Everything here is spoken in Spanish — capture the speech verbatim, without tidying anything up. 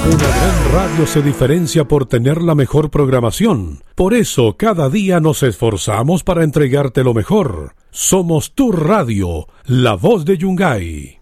Una gran radio se diferencia por tener la mejor programación. Por eso, cada día nos esforzamos para entregarte lo mejor. Somos tu radio, la voz de Yungay.